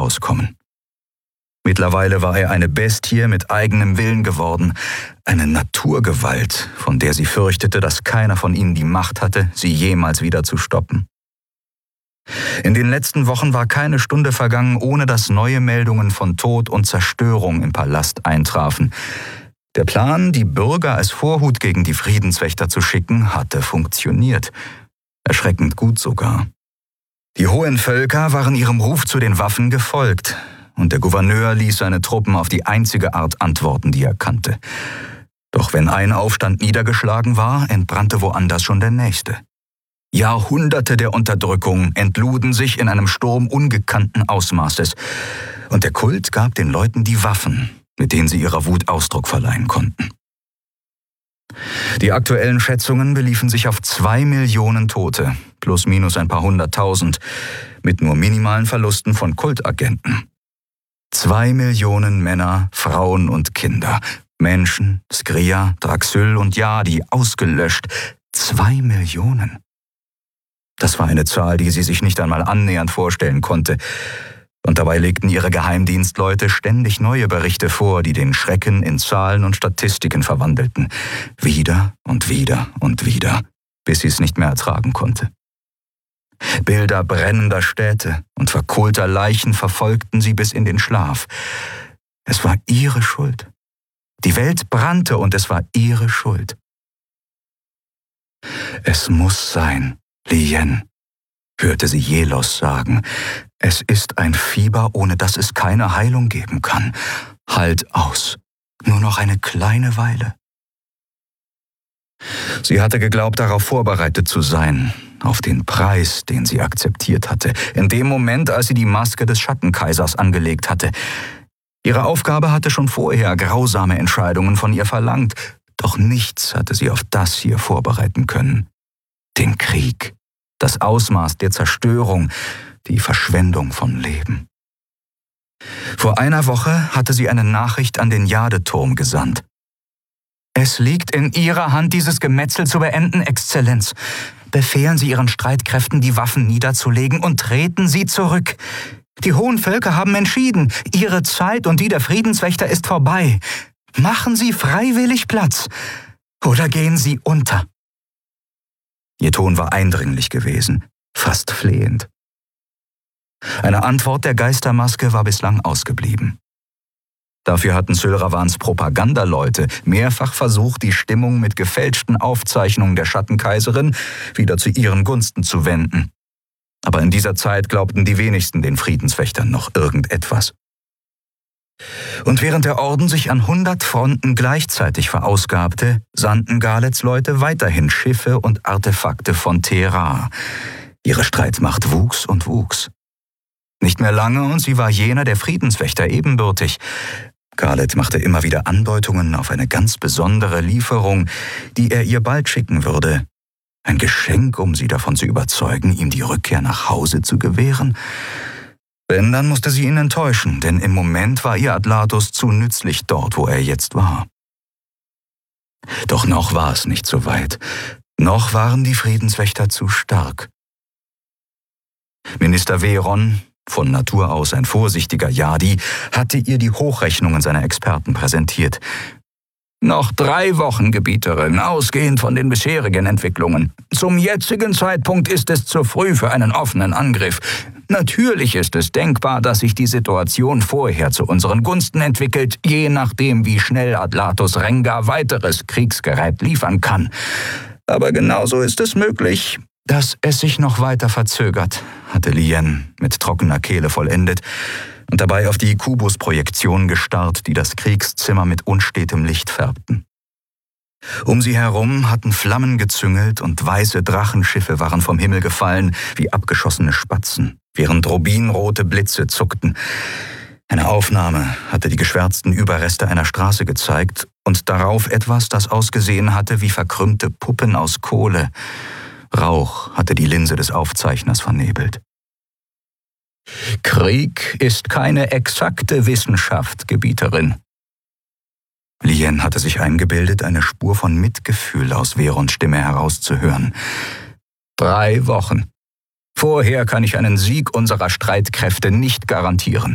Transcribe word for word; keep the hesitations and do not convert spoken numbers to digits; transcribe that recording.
auskommen. Mittlerweile war er eine Bestie mit eigenem Willen geworden, eine Naturgewalt, von der sie fürchtete, dass keiner von ihnen die Macht hatte, sie jemals wieder zu stoppen. In den letzten Wochen war keine Stunde vergangen, ohne dass neue Meldungen von Tod und Zerstörung im Palast eintrafen. Der Plan, die Bürger als Vorhut gegen die Friedenswächter zu schicken, hatte funktioniert. Erschreckend gut sogar. Die hohen Völker waren ihrem Ruf zu den Waffen gefolgt, und der Gouverneur ließ seine Truppen auf die einzige Art antworten, die er kannte. Doch wenn ein Aufstand niedergeschlagen war, entbrannte woanders schon der nächste. Jahrhunderte der Unterdrückung entluden sich in einem Sturm ungekannten Ausmaßes, und der Kult gab den Leuten die Waffen, mit denen sie ihrer Wut Ausdruck verleihen konnten. Die aktuellen Schätzungen beliefen sich auf zwei Millionen Tote, plus minus ein paar hunderttausend, mit nur minimalen Verlusten von Kultagenten. Zwei Millionen Männer, Frauen und Kinder, Menschen, Skria, Draxyl und Yadi ausgelöscht. Zwei Millionen. Das war eine Zahl, die sie sich nicht einmal annähernd vorstellen konnte. Und dabei legten ihre Geheimdienstleute ständig neue Berichte vor, die den Schrecken in Zahlen und Statistiken verwandelten. Wieder und wieder und wieder, bis sie es nicht mehr ertragen konnte. Bilder brennender Städte und verkohlter Leichen verfolgten sie bis in den Schlaf. Es war ihre Schuld. Die Welt brannte und es war ihre Schuld. Es muss sein, Lien, hörte sie Jelos sagen. Es ist ein Fieber, ohne das es keine Heilung geben kann. Halt aus. Nur noch eine kleine Weile. Sie hatte geglaubt, darauf vorbereitet zu sein, auf den Preis, den sie akzeptiert hatte, in dem Moment, als sie die Maske des Schattenkaisers angelegt hatte. Ihre Aufgabe hatte schon vorher grausame Entscheidungen von ihr verlangt, doch nichts hatte sie auf das hier vorbereiten können. Den Krieg, das Ausmaß der Zerstörung, die Verschwendung von Leben. Vor einer Woche hatte sie eine Nachricht an den Jadeturm gesandt. Es liegt in Ihrer Hand, dieses Gemetzel zu beenden, Exzellenz. Befehlen Sie Ihren Streitkräften, die Waffen niederzulegen und treten Sie zurück. Die hohen Völker haben entschieden, Ihre Zeit und die der Friedenswächter ist vorbei. Machen Sie freiwillig Platz oder gehen Sie unter. Ihr Ton war eindringlich gewesen, fast flehend. Eine Antwort der Geistermaske war bislang ausgeblieben. Dafür hatten Sylravans Propagandaleute mehrfach versucht, die Stimmung mit gefälschten Aufzeichnungen der Schattenkaiserin wieder zu ihren Gunsten zu wenden. Aber in dieser Zeit glaubten die wenigsten den Friedenswächtern noch irgendetwas. Und während der Orden sich an hundert Fronten gleichzeitig verausgabte, sandten Galets Leute weiterhin Schiffe und Artefakte von Terra. Ihre Streitmacht wuchs und wuchs. Nicht mehr lange und sie war jener der Friedenswächter ebenbürtig. Galet machte immer wieder Andeutungen auf eine ganz besondere Lieferung, die er ihr bald schicken würde. Ein Geschenk, um sie davon zu überzeugen, ihm die Rückkehr nach Hause zu gewähren. Wenn, dann musste sie ihn enttäuschen, denn im Moment war ihr Atlatus zu nützlich dort, wo er jetzt war. Doch noch war es nicht so weit. Noch waren die Friedenswächter zu stark. Minister Veron, von Natur aus ein vorsichtiger Yadi, hatte ihr die Hochrechnungen seiner Experten präsentiert. Noch drei Wochen, Gebieterin, ausgehend von den bisherigen Entwicklungen. Zum jetzigen Zeitpunkt ist es zu früh für einen offenen Angriff. Natürlich ist es denkbar, dass sich die Situation vorher zu unseren Gunsten entwickelt, je nachdem, wie schnell Atlatus Rengar weiteres Kriegsgerät liefern kann. Aber genauso ist es möglich, dass es sich noch weiter verzögert, hatte Lien mit trockener Kehle vollendet und dabei auf die Kubus-Projektionen gestarrt, die das Kriegszimmer mit unstetem Licht färbten. Um sie herum hatten Flammen gezüngelt und weiße Drachenschiffe waren vom Himmel gefallen wie abgeschossene Spatzen, während rubinrote Blitze zuckten. Eine Aufnahme hatte die geschwärzten Überreste einer Straße gezeigt und darauf etwas, das ausgesehen hatte wie verkrümmte Puppen aus Kohle. Rauch hatte die Linse des Aufzeichners vernebelt. Krieg ist keine exakte Wissenschaft, Gebieterin. Lien hatte sich eingebildet, eine Spur von Mitgefühl aus Verons Stimme herauszuhören. Drei Wochen. Vorher kann ich einen Sieg unserer Streitkräfte nicht garantieren.